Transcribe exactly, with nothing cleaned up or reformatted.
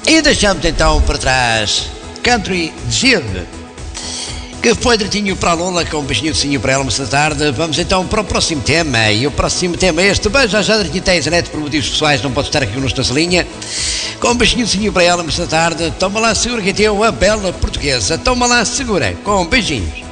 E deixamos então para trás Country Jib, que foi direitinho para a Lola, com um beijinho de para ela esta tarde. Vamos então para o próximo tema. E o próximo tema é este. Bem, já já direitinho tem a Zanete por motivos pessoais, não pode estar aqui conosco nessa linha. Com um beijinho de para ela esta tarde. Toma lá, segura que tem uma bela portuguesa. Toma lá, segura, com beijinhos.